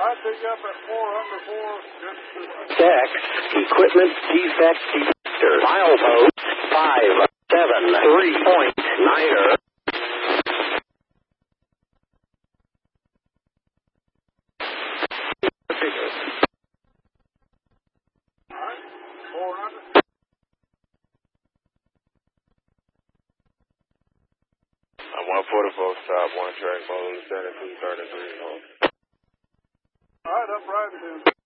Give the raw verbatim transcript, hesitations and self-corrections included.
I pick up at four under four. Dex, equipment defect detector. Milepost five seven three point niner. Four under. I'm one forty-four, stop, one track, mode, seven two thirty-three. All right, up right.